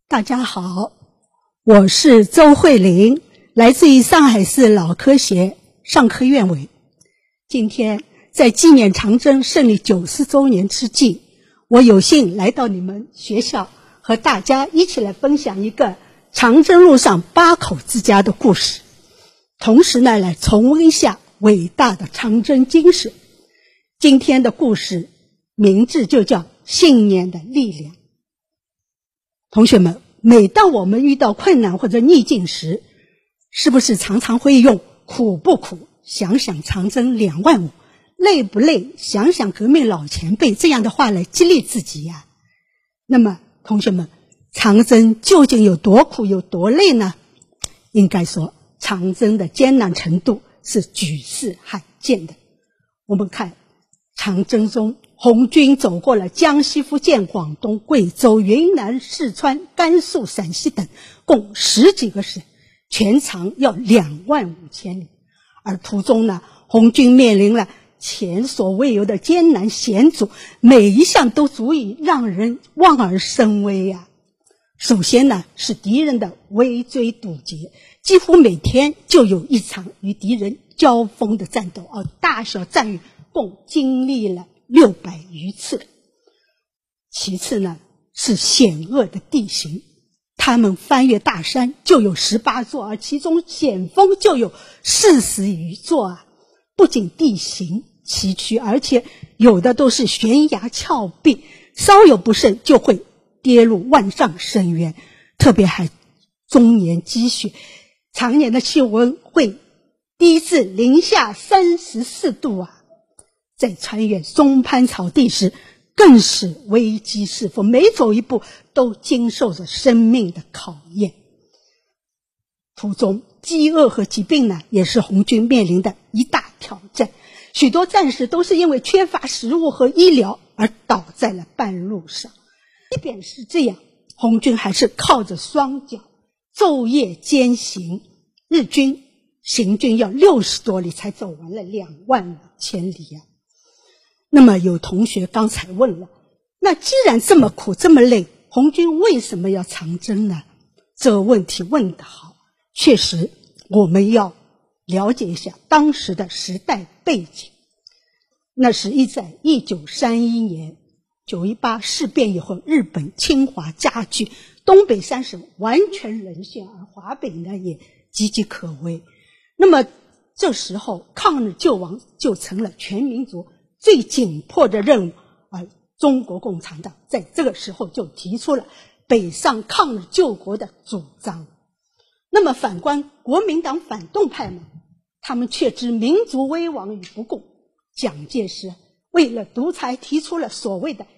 大家好，我是周慧玲，来自于上海市脑科协上科院委。今天在纪念长征胜利90周年之际，我有幸来到你们学校，和大家一起来分享一个长征路上8口之家的故事，同时呢，来重温一下伟大的长征精神。今天的故事名字就叫信念的力量。同学们，每当我们遇到困难或者逆境时，是不是常常会用苦不苦，想想长征2万5，累不累，想想革命老前辈这样的话来激励自己呀？那么同学们，长征究竟有多苦有多累呢？应该说长征的艰难程度是举世罕见的。我们看长征中，红军走过了江西、福建、广东、贵州、云南、四川、甘肃、陕西等共10几个省，全长要2万5千里。而途中呢，红军面临了前所未有的艰难险阻，每一项都足以让人望而生畏呀。首先呢，是敌人的围追堵截，几乎每天就有一场与敌人交锋的战斗，而大小战役共经历了600余次。其次呢，是险恶的地形，他们翻越大山就有18座，而其中险峰就有40余座啊！不仅地形崎岖，而且有的都是悬崖峭壁，稍有不慎就会跌入万丈深渊。特别还终年积雪，常年的气温会低至零下34度啊！在穿越松潘草地时，更是危机四伏，每走一步都经受着生命的考验。途中饥饿和疾病呢，也是红军面临的一大挑战。许多战士都是因为缺乏食物和医疗而倒在了半路上。即便是这样，红军还是靠着双脚昼夜艰行，日军行军要60多里才走完了2万5千里啊。那么有同学刚才问了，那既然这么苦这么累，红军为什么要长征呢？这个问题问得好，确实我们要了解一下当时的时代背景。那是在1931年9·18事变以后，日本侵华加剧，东北3省完全沦陷，而华北呢也岌岌可危。那么这时候抗日救亡就成了全民族最紧迫的任务，而中国共产党在这个时候就提出了北上抗日救国的主张。那么反观国民党反动派们，他们却置民族危亡于不顾。蒋介石为了独裁提出了所谓的